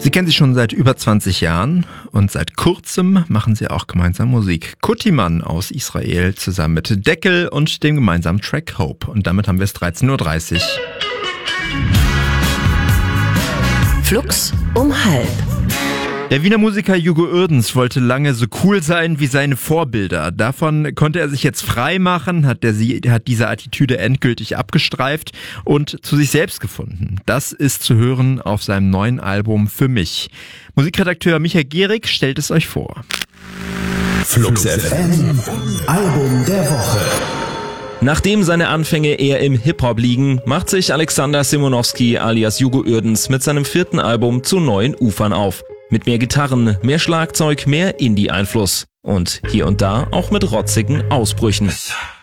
Sie kennen sich schon seit über 20 Jahren und seit kurzem machen sie auch gemeinsam Musik. Kutiman aus Israel zusammen mit Deckel und dem gemeinsamen Track Hope. Und damit haben wir es 13.30 Uhr. Flux um 12:30. Der Wiener Musiker Hugo Uerdens wollte lange so cool sein wie seine Vorbilder. Davon konnte er sich jetzt frei machen, hat diese Attitüde endgültig abgestreift und zu sich selbst gefunden. Das ist zu hören auf seinem neuen Album Für mich. Musikredakteur Michael Gehrig stellt es euch vor. Flux FM, Album der Woche. Nachdem seine Anfänge eher im Hip-Hop liegen, macht sich Alexander Simonowski alias Hugo Uerdens mit seinem 4. Album zu neuen Ufern auf. Mit mehr Gitarren, mehr Schlagzeug, mehr Indie-Einfluss. Und hier und da auch mit rotzigen Ausbrüchen.